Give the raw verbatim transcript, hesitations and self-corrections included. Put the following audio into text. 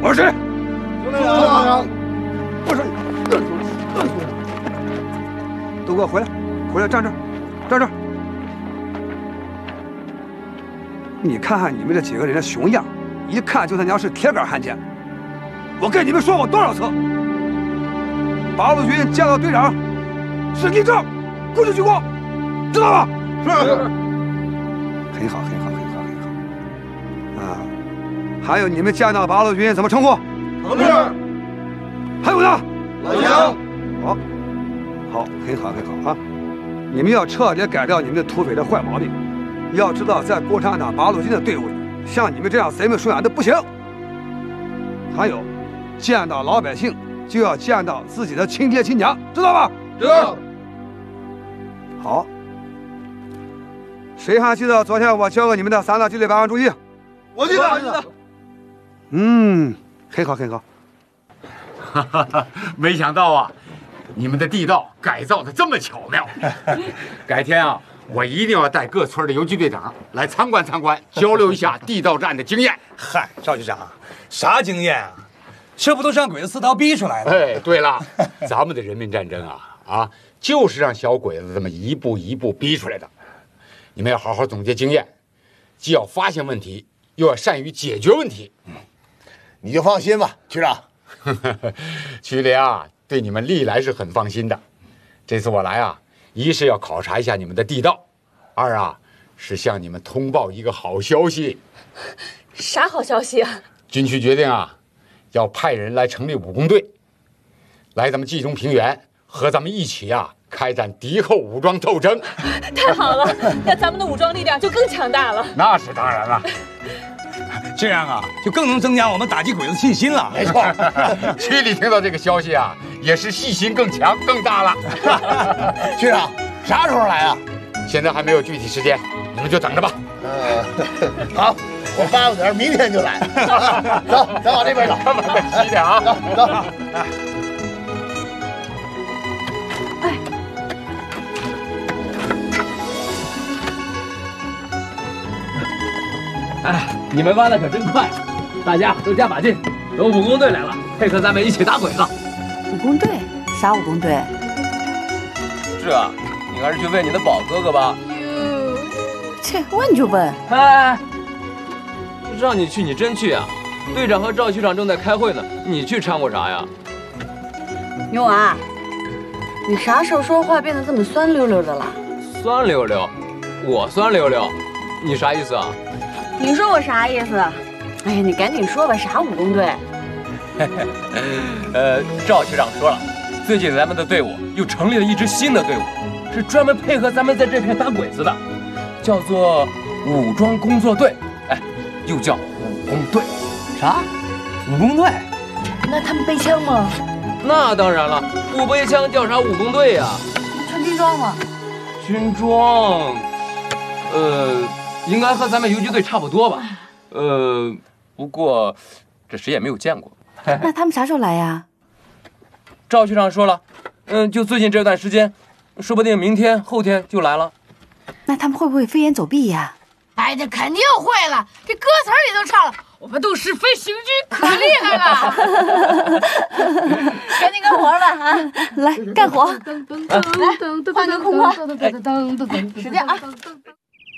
我是谁？ 兄弟长， 我说你，都给我回来，回来站这儿，站这儿。你看看你们这几个人的熊样，一看就他娘是铁杆汉奸。我跟你们说过多少次，八路军见到队长是立正，不许鞠躬，知道吗？是。很好，很好，很好，很好。啊，还有你们见到八路军怎么称呼？ 同志。 还有呢？ 老乡。 好，好，很好，很好啊！你们要彻底改掉你们的土匪的坏毛病。要知道，在共产党八路军的队伍里，像你们这样贼眉鼠眼的不行。还有，见到老百姓就要见到自己的亲爹亲娘，知道吧？ 知道。 好。谁还记得昨天我教给你们的三大纪律百万注意？ 我记得，我记得。 嗯，很好，很好。 哈哈哈！没想到啊，你们的地道改造的这么巧妙。改天啊，我一定要带各村的游击队长来参观参观，交流一下地道战的经验。 嗨，赵局长，啥经验啊？这不都是让鬼子四刀逼出来的？ 哎，对了，咱们的人民战争啊啊，就是让小鬼子这么一步一步逼出来的。你们要好好总结经验，既要发现问题，又要善于解决问题。 嗯，你就放心吧，局长。 区里啊，对你们历来是很放心的。这次我来啊，一是要考察一下你们的地道，二啊是向你们通报一个好消息。 啥好消息啊？ 军区决定啊，要派人来成立武工队，来咱们冀中平原和咱们一起啊开展敌后武装斗争。 太好了，那咱们的武装力量就更强大了。 那是当然了。 这样啊，就更能增加我们打击鬼子信心了。 没错， 区里听到这个消息啊，也是信心更强更大了。 局长，啥时候来啊？ 现在还没有具体时间，你们就等着吧。 呃，好，我八个点，明天就来。走，咱往这边走。 慢点啊， 走走。 哎。 哎，你们挖的可真快，大家都加把劲，等武工队来了，配合咱们一起打鬼子。 武工队？啥武工队？ 这，你还是去问你的宝哥哥吧。 切，问就问。 哎，让你去你真去啊？队长和赵区长正在开会呢，你去掺和啥呀？ 牛娃，你啥时候说话变得这么酸溜溜的了？ 酸溜溜？我酸溜溜？你啥意思啊？ 你说我啥意思？哎呀，你赶紧说吧，啥武工队？ 呃，赵区长说了，最近咱们的队伍又成立了一支新的队伍，是专门配合咱们在这片打鬼子的，叫做武装工作队，哎，又叫武工队。 啥？武工队？ 那他们背枪吗？ 那当然了，不背枪叫啥武工队呀？ 穿军装吗？ 军装，呃。应该和咱们游击队差不多吧，呃，不过这谁也没有见过。 那他们啥时候来呀？ 赵区长说了，嗯，就最近这段时间，说不定明天后天就来了。 那他们会不会飞檐走壁呀？ 哎，这肯定会了，这歌词里都唱了，我们都是飞行军，可厉害了。 赶紧干活吧啊！来干活，来换个空光，使劲啊！